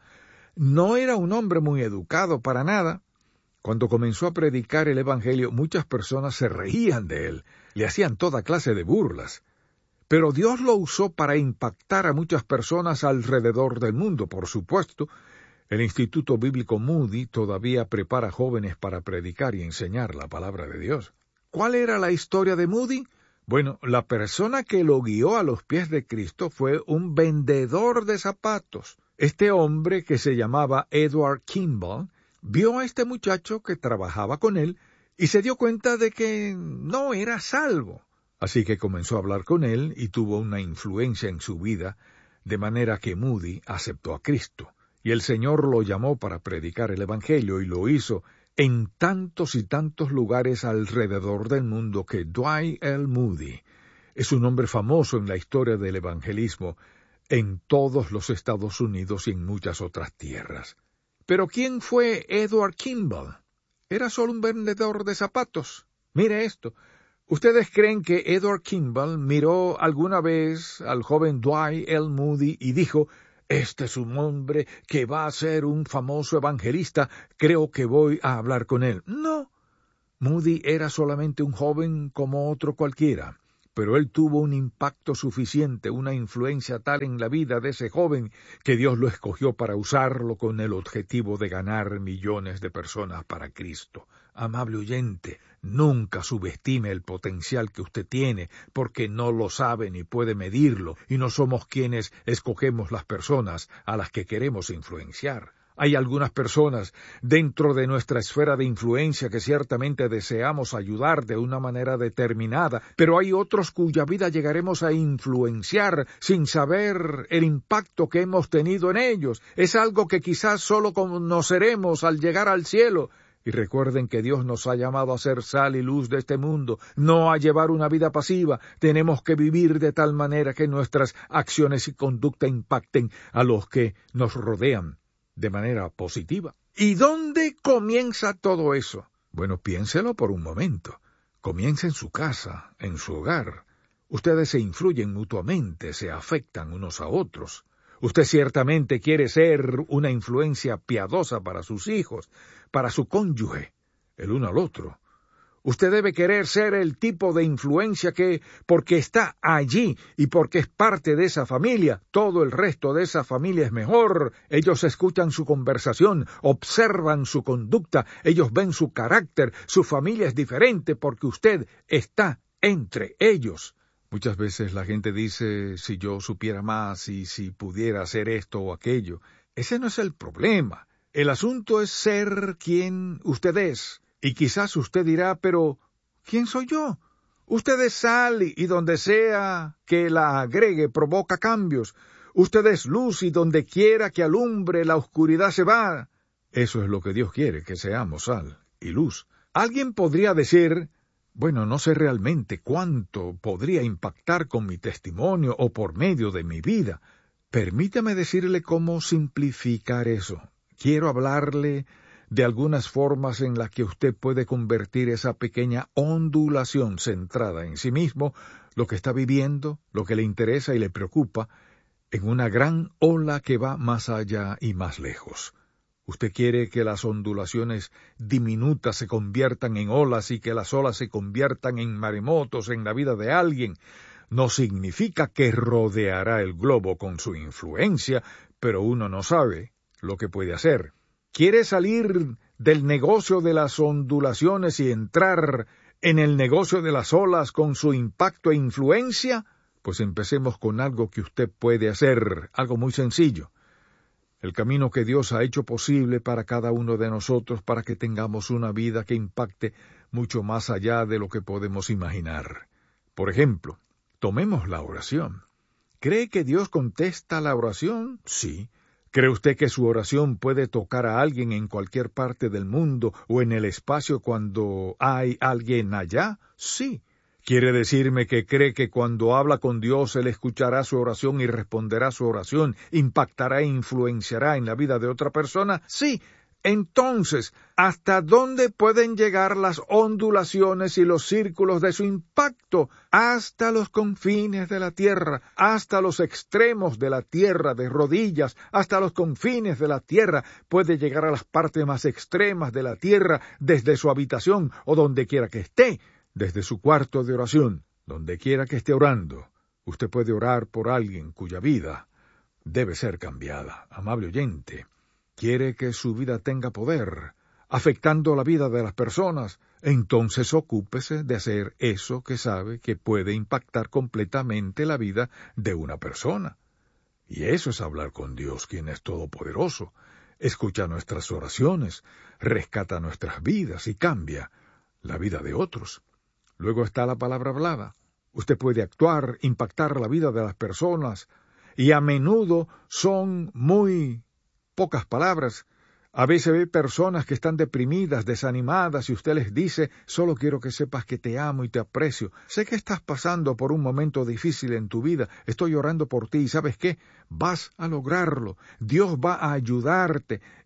No era un hombre muy educado para nada. Cuando comenzó a predicar el evangelio, muchas personas se reían de él, le hacían toda clase de burlas. Pero Dios lo usó para impactar a muchas personas alrededor del mundo, por supuesto. El Instituto Bíblico Moody todavía prepara jóvenes para predicar y enseñar la palabra de Dios. ¿Cuál era la historia de Moody? Bueno, la persona que lo guió a los pies de Cristo fue un vendedor de zapatos. Este hombre, que se llamaba Edward Kimball, vio a este muchacho que trabajaba con él y se dio cuenta de que no era salvo. Así que comenzó a hablar con él y tuvo una influencia en su vida, de manera que Moody aceptó a Cristo. Y el Señor lo llamó para predicar el Evangelio y lo hizo en tantos y tantos lugares alrededor del mundo que Dwight L. Moody es un hombre famoso en la historia del evangelismo en todos los Estados Unidos y en muchas otras tierras. Pero ¿quién fue Edward Kimball? Era solo un vendedor de zapatos. Mire esto. ¿Ustedes creen que Edward Kimball miró alguna vez al joven Dwight L. Moody y dijo, este es un hombre que va a ser un famoso evangelista, creo que voy a hablar con él? No. Moody era solamente un joven como otro cualquiera, pero él tuvo un impacto suficiente, una influencia tal en la vida de ese joven que Dios lo escogió para usarlo con el objetivo de ganar millones de personas para Cristo. Amable oyente, nunca subestime el potencial que usted tiene, porque no lo sabe ni puede medirlo, y no somos quienes escogemos las personas a las que queremos influenciar. Hay algunas personas dentro de nuestra esfera de influencia que ciertamente deseamos ayudar de una manera determinada, pero hay otros cuya vida llegaremos a influenciar sin saber el impacto que hemos tenido en ellos. Es algo que quizás solo conoceremos al llegar al cielo. Y recuerden que Dios nos ha llamado a ser sal y luz de este mundo, no a llevar una vida pasiva. Tenemos que vivir de tal manera que nuestras acciones y conducta impacten a los que nos rodean de manera positiva. ¿Y dónde comienza todo eso? Bueno, piénselo por un momento. Comienza en su casa, en su hogar. Ustedes se influyen mutuamente, se afectan unos a otros. Usted ciertamente quiere ser una influencia piadosa para sus hijos, para su cónyuge, el uno al otro. Usted debe querer ser el tipo de influencia que, porque está allí y porque es parte de esa familia, todo el resto de esa familia es mejor. Ellos escuchan su conversación, observan su conducta, ellos ven su carácter, su familia es diferente porque usted está entre ellos. Muchas veces la gente dice, si yo supiera más y si pudiera hacer esto o aquello. Ese no es el problema. El asunto es ser quien usted es. Y quizás usted dirá, pero ¿quién soy yo? Usted es sal y donde sea que la agregue provoca cambios. Usted es luz y donde quiera que alumbre la oscuridad se va. Eso es lo que Dios quiere, que seamos sal y luz. Alguien podría decir, bueno, no sé realmente cuánto podría impactar con mi testimonio o por medio de mi vida. Permítame decirle cómo simplificar eso. Quiero hablarle de algunas formas en las que usted puede convertir esa pequeña ondulación centrada en sí mismo, lo que está viviendo, lo que le interesa y le preocupa, en una gran ola que va más allá y más lejos. Usted quiere que las ondulaciones diminutas se conviertan en olas y que las olas se conviertan en maremotos en la vida de alguien. No significa que rodeará el globo con su influencia, pero uno no sabe lo que puede hacer. ¿Quiere salir del negocio de las ondulaciones y entrar en el negocio de las olas con su impacto e influencia? Pues empecemos con algo que usted puede hacer, algo muy sencillo. El camino que Dios ha hecho posible para cada uno de nosotros para que tengamos una vida que impacte mucho más allá de lo que podemos imaginar. Por ejemplo, tomemos la oración. ¿Cree que Dios contesta la oración? Sí. ¿Cree usted que su oración puede tocar a alguien en cualquier parte del mundo o en el espacio cuando hay alguien allá? Sí. ¿Quiere decirme que cree que cuando habla con Dios Él escuchará su oración y responderá su oración, impactará e influenciará en la vida de otra persona? Sí. Entonces, ¿hasta dónde pueden llegar las ondulaciones y los círculos de su impacto? Hasta los confines de la tierra, hasta los extremos de la tierra, de rodillas, hasta los confines de la tierra. Puede llegar a las partes más extremas de la tierra, desde su habitación o donde quiera que esté, desde su cuarto de oración, donde quiera que esté orando. Usted puede orar por alguien cuya vida debe ser cambiada. Amable oyente, ¿quiere que su vida tenga poder, afectando la vida de las personas? Entonces ocúpese de hacer eso que sabe que puede impactar completamente la vida de una persona. Y eso es hablar con Dios, quien es todopoderoso. Escucha nuestras oraciones, rescata nuestras vidas y cambia la vida de otros. Luego está la palabra hablada. Usted puede actuar, impactar la vida de las personas, y a menudo son muy pocas palabras. A veces ve personas que están deprimidas, desanimadas, y usted les dice, solo quiero que sepas que te amo y te aprecio. Sé que estás pasando por un momento difícil en tu vida, estoy orando por ti, y ¿sabes qué? Vas a lograrlo. Dios va a ayudarte.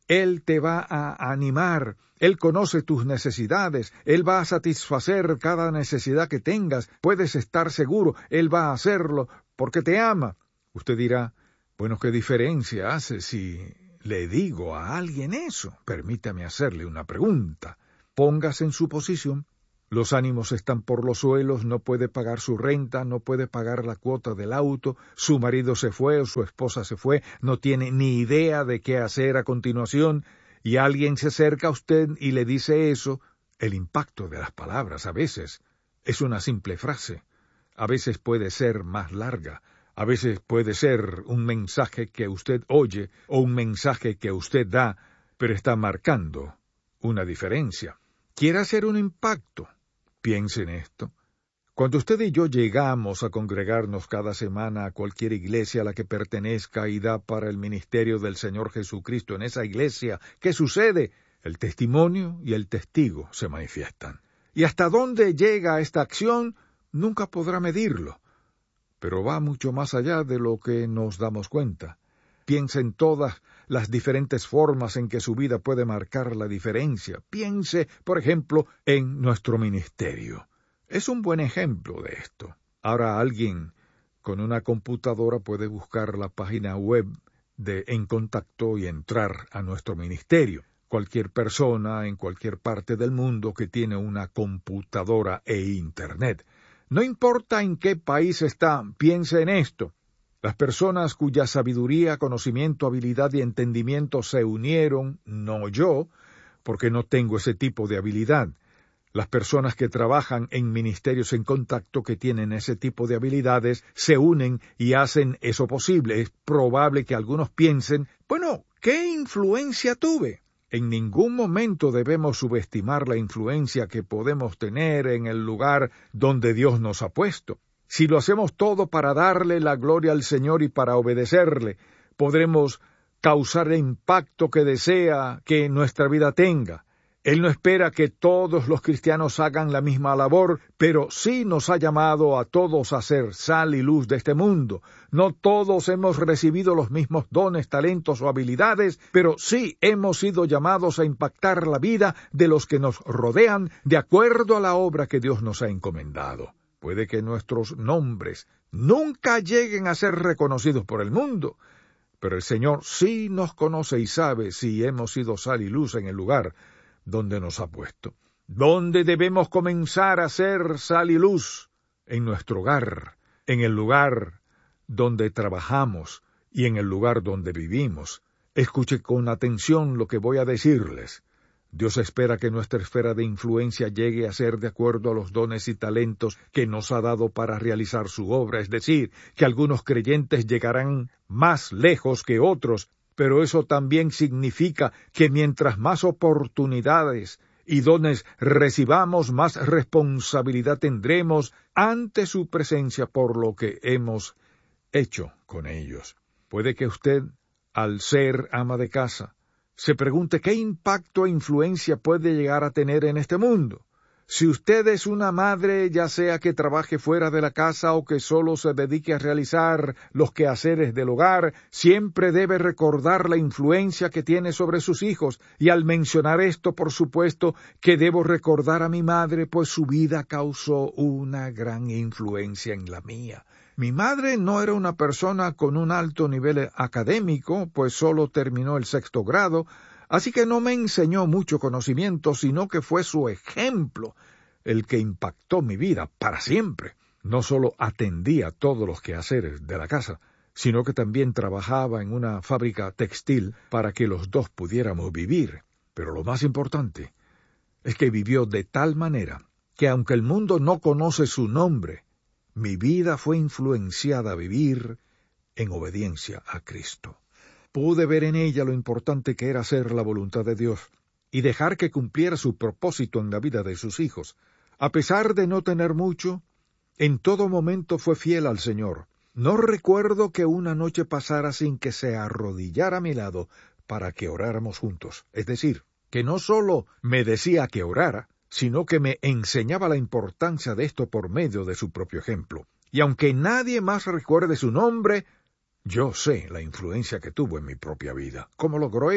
Él te va a animar, Él conoce tus necesidades, Él va a satisfacer cada necesidad que tengas, puedes estar seguro, Él va a hacerlo porque te ama. Usted dirá, bueno, ¿qué diferencia hace si le digo a alguien eso? Permítame hacerle una pregunta. Póngase en su posición. Los ánimos están por los suelos, no puede pagar su renta, no puede pagar la cuota del auto, su marido se fue o su esposa se fue, no tiene ni idea de qué hacer a continuación, y alguien se acerca a usted y le dice eso. El impacto de las palabras a veces es una simple frase, a veces puede ser más larga, a veces puede ser un mensaje que usted oye o un mensaje que usted da, pero está marcando una diferencia. ¿Quiere hacer un impacto? Piense en esto. Cuando usted y yo llegamos a congregarnos cada semana a cualquier iglesia a la que pertenezca y da para el ministerio del Señor Jesucristo en esa iglesia, ¿qué sucede? El testimonio y el testigo se manifiestan. Y hasta dónde llega esta acción, nunca podrá medirlo. Pero va mucho más allá de lo que nos damos cuenta. Piense en todas las diferentes formas en que su vida puede marcar la diferencia. Piense, por ejemplo, en nuestro ministerio. Es un buen ejemplo de esto. Ahora alguien con una computadora puede buscar la página web de En Contacto y entrar a nuestro ministerio. Cualquier persona en cualquier parte del mundo que tiene una computadora e Internet. No importa en qué país está, piense en esto. Las personas cuya sabiduría, conocimiento, habilidad y entendimiento se unieron, no yo, porque no tengo ese tipo de habilidad. Las personas que trabajan en ministerios En Contacto que tienen ese tipo de habilidades se unen y hacen eso posible. Es probable que algunos piensen, bueno, ¿qué influencia tuve? En ningún momento debemos subestimar la influencia que podemos tener en el lugar donde Dios nos ha puesto. Si lo hacemos todo para darle la gloria al Señor y para obedecerle, podremos causar el impacto que desea que nuestra vida tenga. Él no espera que todos los cristianos hagan la misma labor, pero sí nos ha llamado a todos a ser sal y luz de este mundo. No todos hemos recibido los mismos dones, talentos o habilidades, pero sí hemos sido llamados a impactar la vida de los que nos rodean de acuerdo a la obra que Dios nos ha encomendado. Puede que nuestros nombres nunca lleguen a ser reconocidos por el mundo, pero el Señor sí nos conoce y sabe si hemos sido sal y luz en el lugar donde nos ha puesto. ¿Dónde debemos comenzar a ser sal y luz? En nuestro hogar, en el lugar donde trabajamos y en el lugar donde vivimos. Escuche con atención lo que voy a decirles. Dios espera que nuestra esfera de influencia llegue a ser de acuerdo a los dones y talentos que nos ha dado para realizar su obra, es decir, que algunos creyentes llegarán más lejos que otros, pero eso también significa que mientras más oportunidades y dones recibamos, más responsabilidad tendremos ante su presencia por lo que hemos hecho con ellos. Puede que usted, al ser ama de casa, se pregunte qué impacto e influencia puede llegar a tener en este mundo. Si usted es una madre, ya sea que trabaje fuera de la casa o que solo se dedique a realizar los quehaceres del hogar, siempre debe recordar la influencia que tiene sobre sus hijos. Y al mencionar esto, por supuesto, que debo recordar a mi madre, pues su vida causó una gran influencia en la mía. Mi madre no era una persona con un alto nivel académico, pues solo terminó el 6º grado, así que no me enseñó mucho conocimiento, sino que fue su ejemplo el que impactó mi vida para siempre. No solo atendía todos los quehaceres de la casa, sino que también trabajaba en una fábrica textil para que los dos pudiéramos vivir. Pero lo más importante es que vivió de tal manera que aunque el mundo no conoce su nombre, mi vida fue influenciada a vivir en obediencia a Cristo. Pude ver en ella lo importante que era hacer la voluntad de Dios y dejar que cumpliera su propósito en la vida de sus hijos. A pesar de no tener mucho, en todo momento fue fiel al Señor. No recuerdo que una noche pasara sin que se arrodillara a mi lado para que oráramos juntos. Es decir, que no solo me decía que orara, sino que me enseñaba la importancia de esto por medio de su propio ejemplo. Y aunque nadie más recuerde su nombre, yo sé la influencia que tuvo en mi propia vida. ¿Cómo logró eso?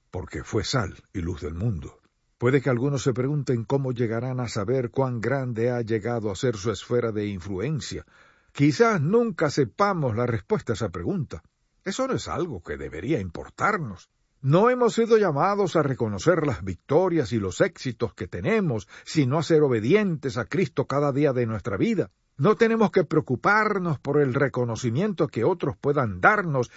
porque fue sal y luz del mundo. Puede que algunos se pregunten cómo llegarán a saber cuán grande ha llegado a ser su esfera de influencia. Quizás nunca sepamos la respuesta a esa pregunta. Eso no es algo que debería importarnos. No hemos sido llamados a reconocer las victorias y los éxitos que tenemos, sino a ser obedientes a Cristo cada día de nuestra vida. No tenemos que preocuparnos por el reconocimiento que otros puedan darnos